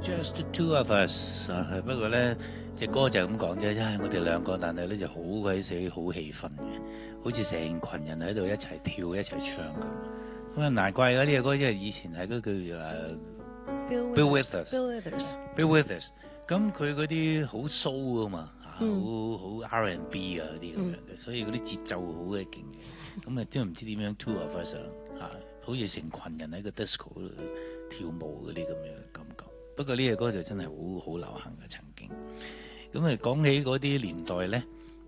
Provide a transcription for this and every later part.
Just the two of us 不過咧隻歌就係咁講啫，因為我哋兩個，但係咧就好鬼死好氣氛嘅，好似成群人喺度一齊跳一齊唱咁。咁啊難怪呢隻歌，因為以前係嗰句Bill Withers。Bill Withers， 咁佢嗰啲好soul啊嘛，好 R&B 啊嗰啲咁樣嘅，所以嗰啲節奏好鬼勁嘅。咁啊都唔知點樣 two of us 好似成群人喺個 disco 度跳舞嗰啲咁樣嘅感覺。不過呢隻歌就真係好流行嘅曾經。咁啊講起嗰啲年代咧，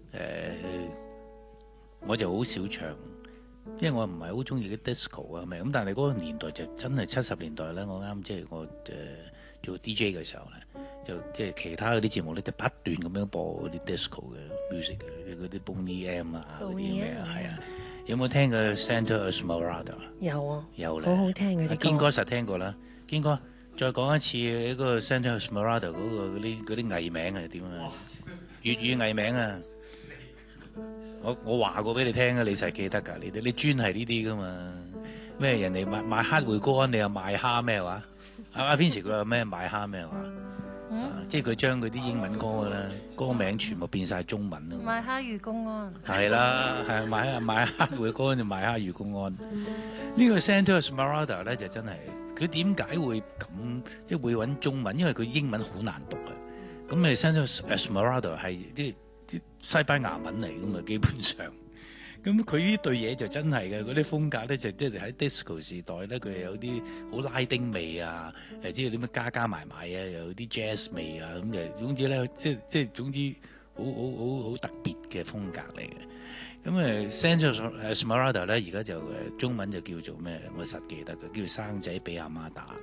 我就好少唱，因為我唔係好中意啲 disco 啊，咪咁。但係嗰個年代就真係70年代咧，我啱即係我做 DJ 嘅時候咧，就即係其他嗰啲節目咧，就不斷咁樣播嗰啲 disco 嘅 music 嘅，嗰啲 Boney M 啊嗰啲咩啊，係啊。有冇聽過 Santa Esmeralda？ 有啊，有咧，好好聽嗰啲歌。堅哥實聽過啦，堅哥。再講一次呢個 Santa Esmeralda 嗰啲藝名係點啊？粵語藝名啊！我話過俾你聽啊，你實記得㗎。你專係呢啲㗎嘛？咩人哋賣黑回乾，你又賣蝦咩話？阿 Vincy 佢話咩賣蝦咩話？即係佢將嗰啲英文歌名全部變晒中文咯。賣蝦遇公安。係啦，係賣黑回乾就賣蝦遇公安。呢個 Santa Esmeralda 咧就真係。佢點解會咁即係會揾中文？因為佢英文好難讀啊！咁你 Santa Esmeralda 係即係西班牙文嚟㗎嘛，基本上。咁佢呢對嘢就真係嘅，嗰啲風格咧就即係喺 disco 時代咧，佢有啲好拉丁味啊，即係啲乜加埋啊，又有啲 jazz 味啊，咁就總之咧，即係總之好特別嘅風格嚟嘅。咁Santa Esmeralda 咧，而家就中文就叫做咩？我實記得嘅，叫生仔俾阿媽打，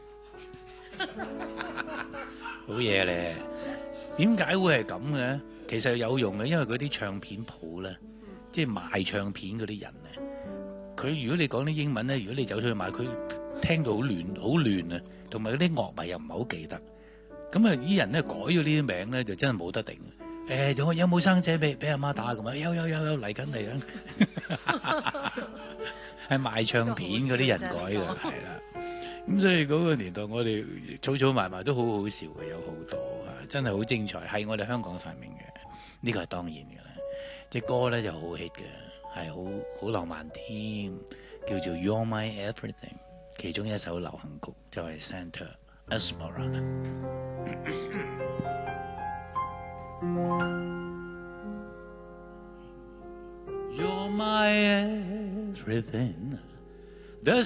好嘢咧！點解會係咁嘅？其實有用嘅，因為嗰啲唱片鋪咧，即係賣唱片嗰啲人咧，佢如果你講啲英文咧，如果你走出去買，佢聽到好亂啊，同埋嗰啲樂迷又唔係好記得，咁啊啲人咧改咗呢啲名咧，就真係冇得定。有冇生仔俾阿媽打咁啊？有嚟緊，係賣唱片嗰啲人改嘅，係啦。咁所以嗰個年代我哋儲埋都好好笑嘅，有好多真係好精彩，係我哋香港發明嘅。呢個係當然嘅啦。隻歌咧就好 hit 嘅，係好浪漫添，叫做 You're My Everything， 其中一首流行曲就係 Santa Esmeralda。You're my everything.